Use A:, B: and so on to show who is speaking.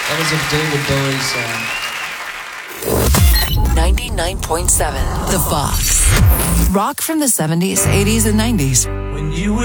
A: That was a David Bowie song.
B: 99.7 The Fox. Rock from the 70s, 80s, and 90s.
C: When you were